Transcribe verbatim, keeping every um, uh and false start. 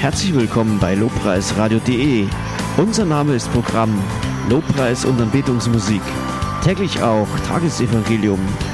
Herzlich willkommen bei lobpreisradio punkt de. Unser Name ist Programm Lobpreis und Anbetungsmusik. Täglich auch Tagesevangelium,